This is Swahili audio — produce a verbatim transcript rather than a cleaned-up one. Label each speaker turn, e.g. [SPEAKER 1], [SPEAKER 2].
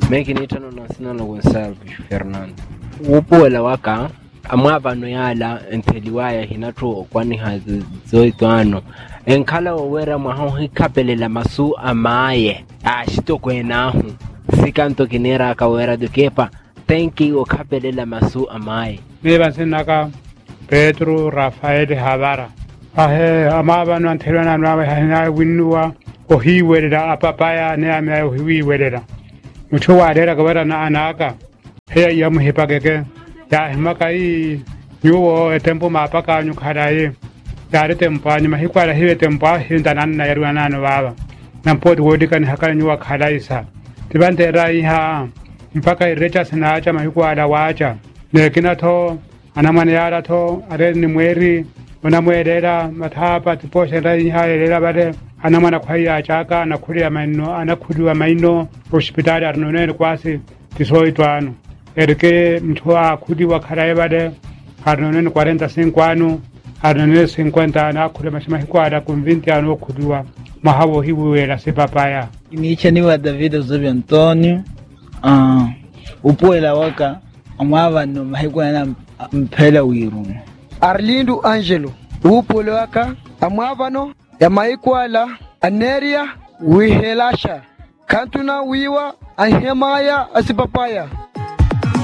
[SPEAKER 1] Making it no national Gonçalves Fernando. Upola waka amavano yala enteliwaya hinato kwani hazoitwano enkala wera mwaho hikapelela masu amaye ashito kwenahu sikanto kinera akawera dukepa tenki okapelela masu amaye
[SPEAKER 2] neba senaka Pedro Rafael Havara ahe amavano enteliwana nawe hina winwa ohiwerera apapaya ne amya ohiwerera mucho wadera kawera na anaka he yamu hipageke ya himakai nyuo tempo mapaka nyukaraye ya tempo ani mahikwara hiwe tempo hindanana na yarwana no baba nampodi wodikani hakala nyuwa khalaisa tibante rai ha mpaka irecha sinacha mahikwara wacha nekina tho anamane yara tho are ni mweri onamwerera mathapa tiposhe rai ha erera bade anamana khwaya chaka na khuriya maino anakhudwa maino hospitali arnone kwasi tisoitwano erke mthwa khudi wa kharaye bade arnone cuarenta y cinco ano arnone cincuenta ana khule mashima hikwara ku vinte ano khudwa mahabo hiwela se papaya
[SPEAKER 3] imicha ni wa David Zobio Antonio ah upoela waka amava no mahikwana mphela wiru
[SPEAKER 4] Arlindo Angelo upoela waka amava no ya maikwala aneria wihelasha kantuna wiwa ahemaya asipapaya